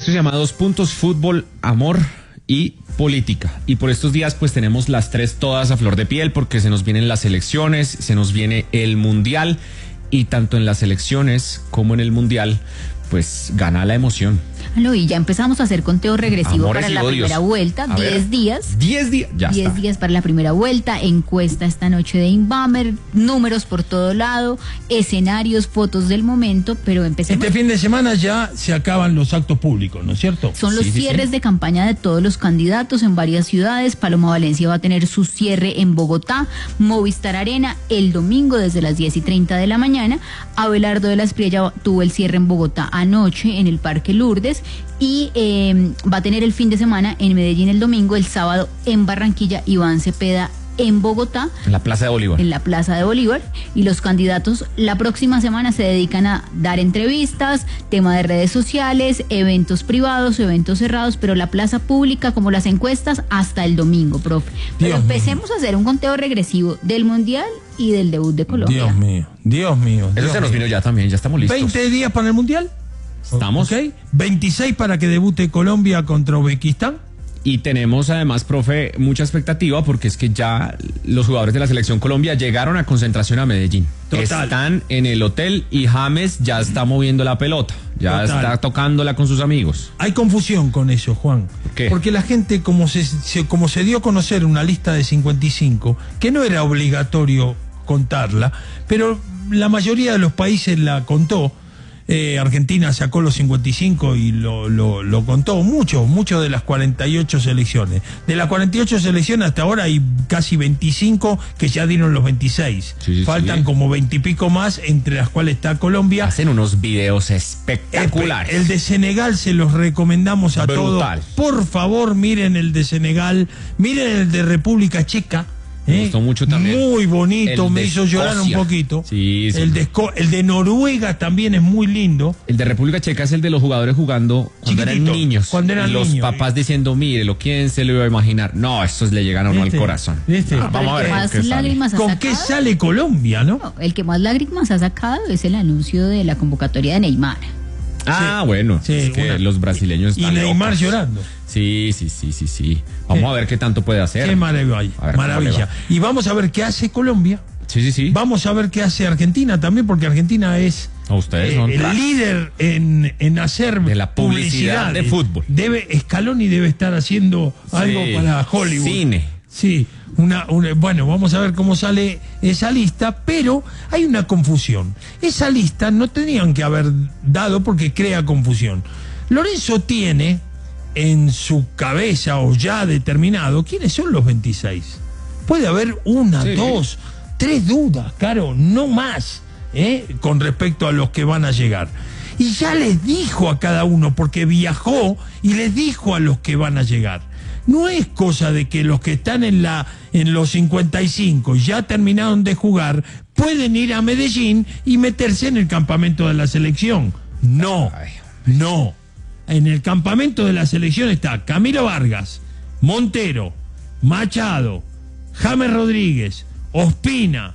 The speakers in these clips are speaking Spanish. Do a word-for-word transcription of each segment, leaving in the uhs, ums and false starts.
Esto se llama Dos Puntos: Fútbol, Amor y Política. Y por estos días pues tenemos las tres todas a flor de piel, porque se nos vienen las elecciones, se nos viene el Mundial, y tanto en las elecciones como en el Mundial pues gana la emoción. No, y ya empezamos a hacer conteo regresivo Amores para la odios. primera vuelta, diez días. diez días, ya diez está. días para la primera vuelta, encuesta esta noche de Inbamer, números por todo lado, escenarios, fotos del momento, pero empecemos. Este fin de semana ya se acaban los actos públicos, ¿no es cierto? Son los Sí, sí, cierres sí. de campaña de todos los candidatos en varias ciudades. Paloma Valencia va a tener su cierre en Bogotá, Movistar Arena el domingo desde las diez y treinta de la mañana. Abelardo de la Espriella tuvo el cierre en Bogotá anoche en el Parque Lourdes, y eh, va a tener el fin de semana en Medellín el domingo, el sábado en Barranquilla Iván Cepeda en Bogotá, En la Plaza de Bolívar. en la Plaza de Bolívar, y los candidatos la próxima semana se dedican a dar entrevistas, tema de redes sociales, eventos privados, eventos cerrados, pero la plaza pública, como las encuestas, hasta el domingo, profe. Pero Dios empecemos a hacer un conteo regresivo del Mundial y del debut de Colombia. Dios mío, Dios mío. Eso Dios se nos mío. vino ya también, ya estamos listos. veinte días para el Mundial. Estamos. ¿Ok? veintiséis para que debute Colombia contra Uzbekistán. Y tenemos además, profe, mucha expectativa, porque es que ya los jugadores de la Selección Colombia llegaron a concentración a Medellín. Total. Están en el hotel y James ya está moviendo la pelota, ya Total. está tocándola con sus amigos. Hay confusión con eso, Juan. ¿Por qué? Porque la gente, como se, se- como se dio a conocer una lista de cincuenta y cinco, que no era obligatorio contarla, pero la mayoría de los países la contó. Eh, Argentina sacó los cincuenta y cinco y lo, lo, lo contó mucho, mucho de las cuarenta y ocho selecciones. De las cuarenta y ocho selecciones hasta ahora hay casi veinticinco que ya dieron los veintiséis. Sí, sí, Faltan sí. como veinte y pico más, entre las cuales está Colombia. Hacen unos videos espectaculares. El de Senegal se los recomendamos a Brutal. todos. Por favor, miren el de Senegal, miren el de República Checa. Me ¿eh? gustó mucho también. Muy bonito, El me de hizo llorar un Escocia. poquito. Sí, sí. El de, Esco- el de Noruega también es muy lindo. El de República Checa es el de los jugadores jugando cuando eran Chiquitito, niños. cuando eran y los niños. papás diciendo, mírelo, ¿quién se lo iba a imaginar? No, estos le llegan a uno ¿Viste? al corazón. ¿Viste? Ah, vamos a ver El que con más qué sale. lágrimas ha ¿Con sacado, qué sale Colombia, no? no, el que más lágrimas ha sacado es el anuncio de la convocatoria de Neymar. Ah, Sí. bueno, Sí, es que una- los brasileños Y están Neymar locos. llorando. Sí, sí, sí, sí, sí. Vamos Sí. a ver qué tanto puede hacer. Qué maravilla. A ver cómo le Maravilla. va. Y vamos a ver qué hace Colombia. Sí, sí, sí. Vamos a ver qué hace Argentina también, porque Argentina es A ustedes eh, son el cracks. líder en, en hacer De la publicidad de fútbol. Debe, Scaloni debe estar haciendo algo Sí. para Hollywood. Cine. Sí, una, una- bueno, vamos a ver cómo sale esa lista, pero hay una confusión. Esa lista no tenían que haber dado porque crea confusión. Lorenzo tiene en su cabeza o ya determinado quiénes son los veintiséis. Puede haber una, Sí. dos, tres dudas, Caro, no más, ¿eh? Con respecto a los que van a llegar. Y ya les dijo a cada uno, porque viajó y les dijo a los que van a llegar. No es cosa de que los que están en la en los cincuenta y cinco ya terminaron de jugar pueden ir a Medellín y meterse en el campamento de la selección. No, Ay. no. En el campamento de la selección está Camilo Vargas, Montero, Machado, James Rodríguez, Ospina,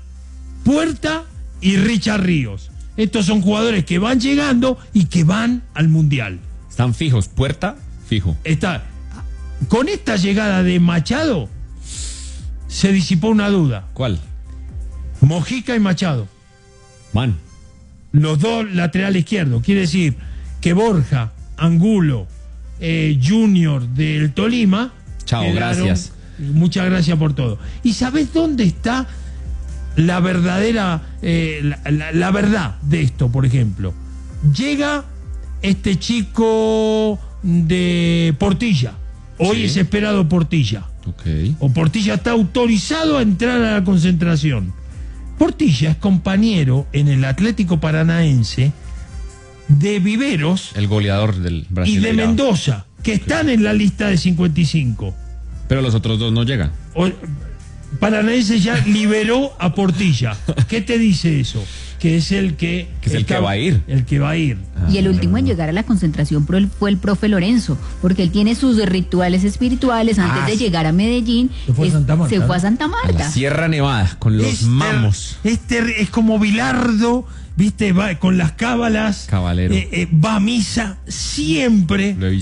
Puerta y Richard Ríos. Estos son jugadores que van llegando y que van al Mundial. Están fijos. Puerta, fijo. Está, con esta llegada de Machado se disipó una duda. ¿Cuál? Mojica y Machado, Man. los dos laterales izquierdos. Quiere decir que Borja, Angulo, eh, Junior del Tolima. Chao, gracias. Muchas gracias por todo. ¿Y sabés dónde está la verdadera, eh, la, la- la verdad de esto, por ejemplo? Llega este chico de Portilla. Hoy Sí. es esperado Portilla. Ok. O Portilla está autorizado a entrar a la concentración. Portilla es compañero en el Atlético Paranaense de Viveros El goleador del y Brasil. de Mendoza, que están en la lista de cincuenta y cinco. Pero los otros dos no llegan. O- Paranaense ya liberó a Portilla. ¿Qué te dice eso? Que es el que... Que es el está- que va a ir. El que va a ir. Y el último en llegar a la concentración fue el, fue el profe Lorenzo, porque él tiene sus rituales espirituales antes Ah, de sí. llegar a Medellín. Se fue a es- Santa Marta, se fue a ¿no? Santa A la Marta. Sierra Nevada, con los Es ter- mamos. Es, ter- es como Bilardo, ¿viste? Va con las cábalas. Cabalero. eh, eh, va a misa siempre. Lo he